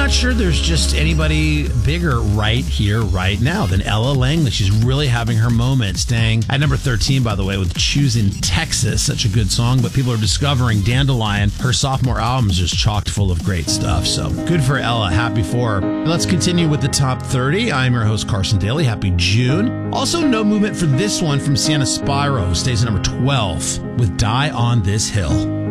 not sure there's just anybody bigger right here, right now than Ella Langley. She's really having her moment, staying at number 13, by the way, with Choosing Texas. Such a good song, but people are discovering Dandelion. Her sophomore album is just chocked full of great stuff. So good for Ella. Happy for her. Let's continue with the top 30. I'm your host, Carson Daly. Happy June. Also, no movement for this one from Sienna Spiro, who stays at number 12 with Die on This Hill.